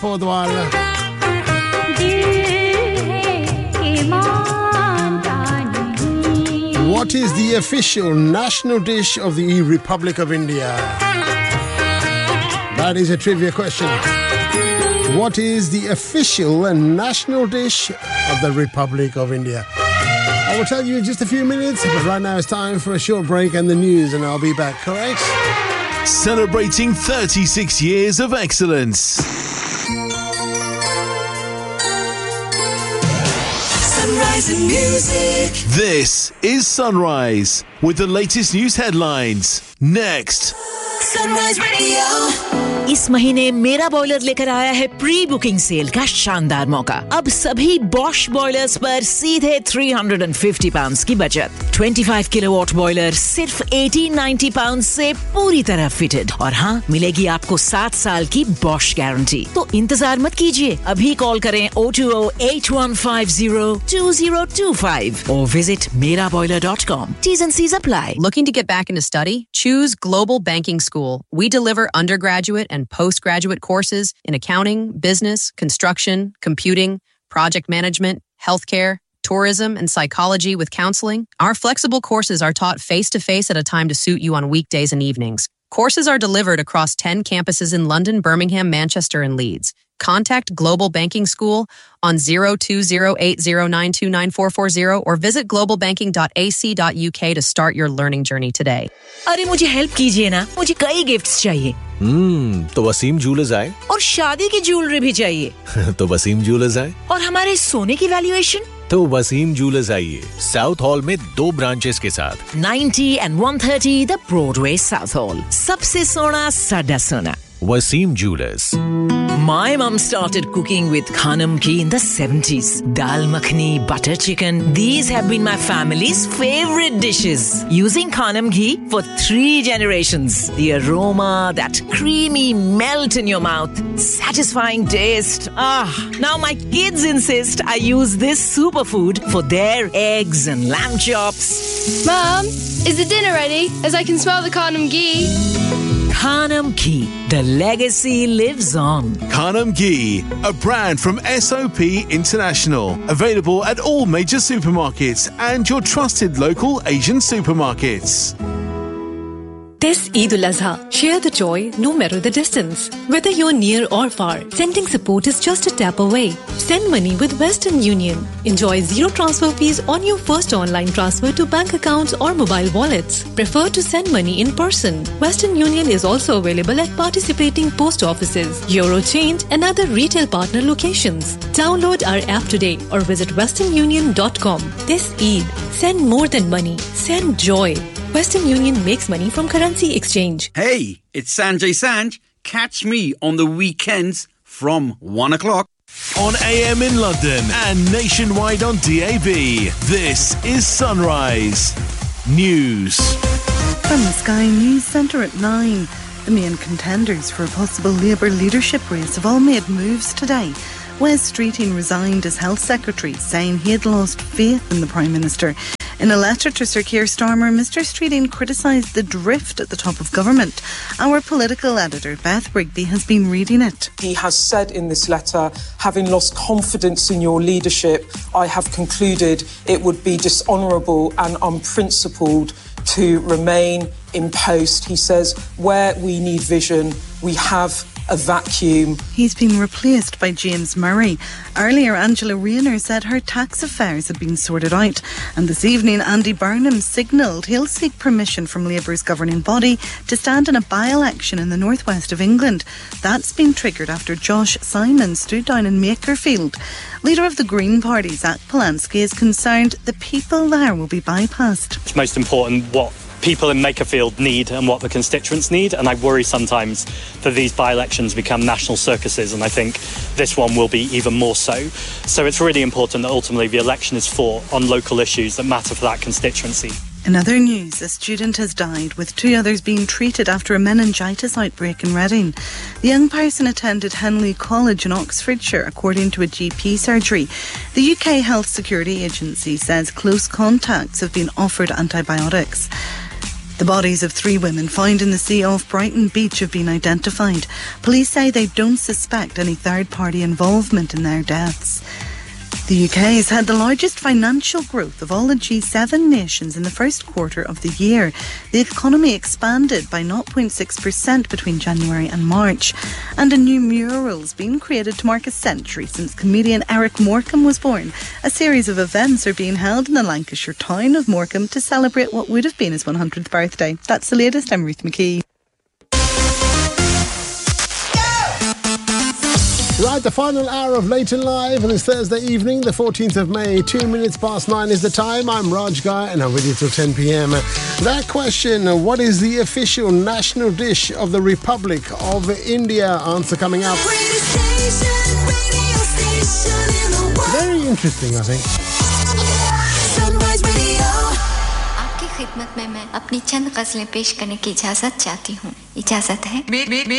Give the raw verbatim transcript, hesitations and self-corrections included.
Podwal. What is the official national dish of the Republic of India? That is a trivia question. What is the official national dish of the Republic of India? I will tell you in just a few minutes, but right now it's time for a short break and the news, and I'll be back, correct? Celebrating thirty-six years of excellence. Sunrise and music. This is Sunrise with the latest news headlines. Next. Sunrise Radio. इस महीने मेरा boiler लेकर आया है pre booking cell का शानदार मौका। अब सभी बॉश बॉयलर्स पर सीधे तीन सौ पचास पाउंड्स की बचत। पच्चीस किलोवाट बॉयलर सिर्फ अठारह सौ नब्बे पाउंड्स से पूरी तरह फिटेड, और हाँ, मिलेगी आपको सात साल की बॉश गारंटी। तो इंतजार मत कीजिए, अभी कॉल करें oh two oh eight one five oh two oh two five or visit mera boiler dot com. T's and C's apply. Looking to get back into study? Choose Global Banking School. We deliver undergraduate and postgraduate courses in accounting, business, construction, computing, project management, healthcare, tourism, and psychology with counseling. Our flexible courses are taught face-to-face at a time to suit you on weekdays and evenings. Courses are delivered across ten campuses in London, Birmingham, Manchester, and Leeds. Contact Global Banking School on oh two oh eight oh nine two nine four four oh or visit global banking dot a c dot u k to start your learning journey today. अरे मुझे help कीजिए ना, मुझे कई gifts चाहिए। हम्म तो Wasim jewellers आए और शादी की ज्वेलरी भी चाहिए। तो वसीम जूलर्स आए और हमारे सोने की वैल्यूएशन। तो वसीम जूलर्स आइए, साउथ हॉल में दो ब्रांचेस के साथ ninety and one thirty the Broadway south hall. सबसे सोना साडा सोना। Wasim Jewelers. My mum started cooking with Khanam ghee in the seventies. Dal makhani, butter chicken. These have been my family's favorite dishes. Using Khanam ghee for three generations. The aroma, that creamy melt in your mouth. Satisfying taste. Ah, now my kids insist I use this superfood for their eggs and lamb chops. Mum, is the dinner ready? As I can smell the Khanam ghee. Khanam Ghee. The legacy lives on. Khanam Ghee, a brand from S O P International. Available at all major supermarkets and your trusted local Asian supermarkets. This Eid al-Azha, share the joy no matter the distance. Whether you're near or far, sending support is just a tap away. Send money with Western Union. Enjoy zero transfer fees on your first online transfer to bank accounts or mobile wallets. Prefer to send money in person. Western Union is also available at participating post offices, Eurochange and other retail partner locations. Download our app today or visit western union dot com. This Eid, send more than money. Send joy. Western Union makes money from currency exchange. Hey, it's Sanjay Sanj. Catch me on the weekends from one o'clock. On A M in London and nationwide on D A B. This is Sunrise News. From the Sky News Centre at nine. The main contenders for a possible Labour leadership race have all made moves today. Wes Streeting resigned as Health Secretary, saying he had lost faith in the Prime Minister. In a letter to Sir Keir Starmer, Mr Streeting criticised the drift at the top of government. Our political editor, Beth Brigby, has been reading it. He has said in this letter, having lost confidence in your leadership, I have concluded it would be dishonourable and unprincipled to remain in post. He says, where we need vision, we have a vacuum. He's been replaced by James Murray. Earlier, Angela Rayner said her tax affairs had been sorted out. And this evening, Andy Burnham signalled he'll seek permission from Labour's governing body to stand in a by-election in the northwest of England. That's been triggered after Josh Simon stood down in Makerfield. Leader of the Green Party, Zach Polanski, is concerned the people there will be bypassed. It's most important what people in Makerfield need and what the constituents need, and I worry sometimes that these by-elections become national circuses, and I think this one will be even more so. So it's really important that ultimately the election is fought on local issues that matter for that constituency. In other news, a student has died, with two others being treated after a meningitis outbreak in Reading. The young person attended Henley College in Oxfordshire, according to a G P surgery. The U K Health Security Agency says close contacts have been offered antibiotics. The bodies of three women found in the sea off Brighton Beach have been identified. Police say they don't suspect any third-party involvement in their deaths. The U K has had the largest financial growth of all the G seven nations in the first quarter of the year. The economy expanded by zero point six percent between January and March. And a new mural's been created to mark a century since comedian Eric Morecambe was born. A series of events are being held in the Lancashire town of Morecambe to celebrate what would have been his one hundredth birthday. That's the latest. I'm Ruth McKee. Right, the final hour of Leighton Live on this Thursday evening, the fourteenth of May, two minutes past nine is the time. I'm Raj Guy and I'm with you till ten p.m. That question, what is the official national dish of the Republic of India? Answer coming up. Very interesting, I think. Sunrise Radio. आपकी खिदमत में मैं अपनी चंद गज़लें पेश करने की इजाज़त चाहती हूँ। इजाज़त है?